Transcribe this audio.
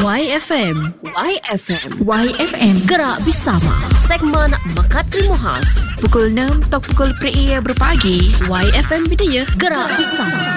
YFM. YFM. YFM. Gerak bersama. Segmen Mekat Ilmu Khas. Pukul 6 atau pukul 4 berpagi. YFM Bidaya. Gerak bersama.